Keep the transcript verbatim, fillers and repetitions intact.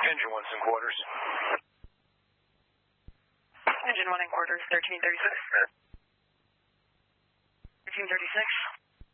Engine one's in quarters. Engine one in quarters, thirteen thirty-six. thirteen thirty-six.